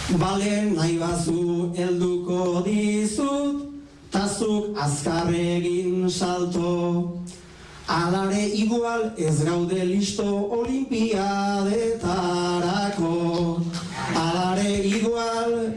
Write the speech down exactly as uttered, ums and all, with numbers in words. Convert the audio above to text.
Bale nahi bazu helduko dizut, tazuk azkarregin salto. Alare igual ez gaude listo olimpiadetan.